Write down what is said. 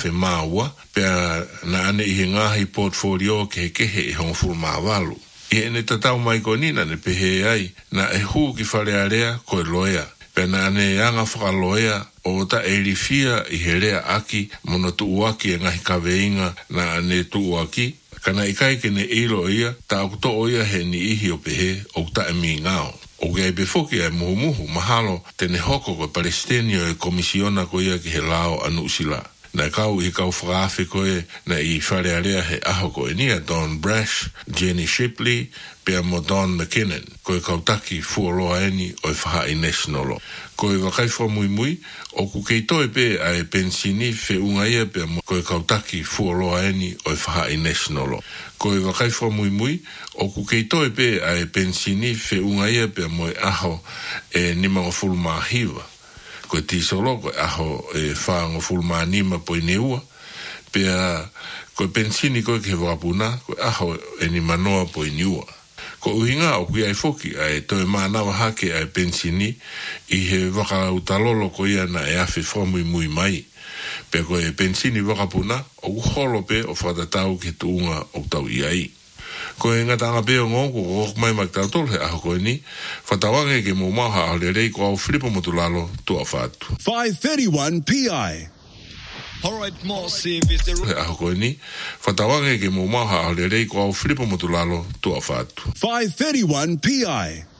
afe maua, pea na ane i ngahi portfolio ke he hong fulmavalu. I ene tatau mai ko nina ne pehe ai, na e hu ki whalearea koe loea. Pea na ane anga whakaloea o ta e rifia i he rea aki, mono tuuaki e ngahi kaweinga na ane tuuaki, kana ikai ke ne ilo ia, ta akuto o ia he ni ihi o pehe, o ta e mi ngao. O gai befoki e muhu mahalo tene hoko ko Palestinio e komisiona ko ia ki he lao anu usila. Na kau i kau whaafi koe na i wharearea he aho ko e nia Don Brash, Jenny Shipley, pea mo Don McKinnon, koe kautaki fuoloa eni o e whahai nationalo. Koe wakaifua mui, o ku kei toe pe a e pensini fe unga ia pea mo koe kautaki fuoloa eni o e whahai nationalo. Koe wakaifua mui, o ku kei toe pe a e pensini fe unga ia pea mo e aho e nimanga fulmahiwa. Koe tisolo, koe aho e whaango fulmanima po i neua, pea koe pensini koe ke wapuna, koe aho e ni manoa po i niua. Ko uhinga o kui ai foki ai toe manawa hake ai pensini i he waka utalolo ko ia na e afe whamui mui mai. Pea koe pensini wakapuna o uholo pe o whatatau ke tuunga o tau iai. Ko e ngata anga peo ngongo o mai maktau tole aho koe ni, whatawange ke mo maha ale rei ko au Filipo Motulalo tua whatu. 5:31 PI. All right, more save is the Aho koe ni, whatawange ke mo maha ale rei ko au Filipo Motulalo tua whatu. 5:31 PI.